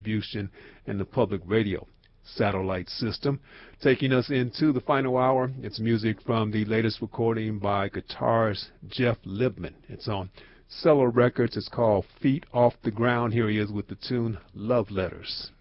distribution in the public radio satellite system. Taking us into the final hour, it's music from the latest recording by guitarist Jeff Libman. It's on Cello Records. It's called Feet Off the Ground. Here he is with the tune Love Letters.